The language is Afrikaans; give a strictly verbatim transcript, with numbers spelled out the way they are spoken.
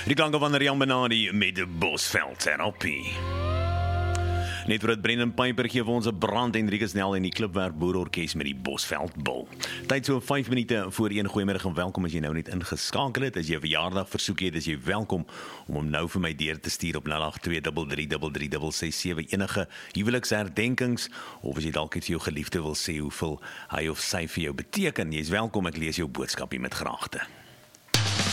Die klanke van Rian Benadi met de Bosveld therapie. Net voor het Brendan Piper gee vir ons 'n brand Enrique Snell en die Klipwerk Boerorkes met die Bosveld Bil. Tyd so vyf minute voor een. Goeiemiddag en welkom as jy nou net ingeskakel het. As jy 'n verjaardag versoek het, is jy welkom om hom nou vir my deur te stuur op nul agt twee drie drie drie drie drie ses sewe. Enige huweliksherdenkings of as jy dalk iets vir jou geliefde wil sê hoeveel hy of sy vir jou beteken. Jy is welkom, ek lees jou boodskapie met graagte.